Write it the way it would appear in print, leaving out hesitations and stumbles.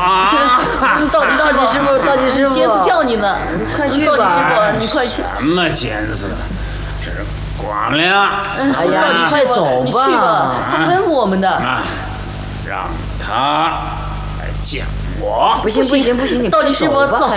啊！ 到底师傅， 尖子叫你呢， 快去吧！ 到底师傅，你快去。 什么尖子？这是光亮。 哎呀，你快走你去吧，他吩咐我们的。 让他来见我。 不行，你到底师傅走。